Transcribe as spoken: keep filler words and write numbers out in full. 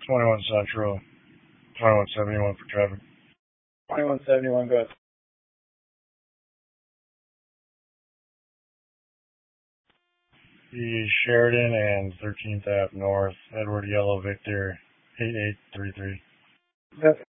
twenty-one Central, twenty-one seventy-one for traffic. twenty-one seventy-one, go ahead. The Sheridan and thirteenth Avenue North, Edward Yellow Victor, eight eight three three. That's